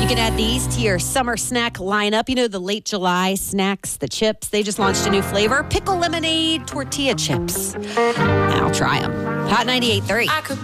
can add these to your summer snack lineup. You know, the late July snacks, the chips. They just launched a new flavor, pickle lemonade tortilla chips. I'll try them. Hot 98.3.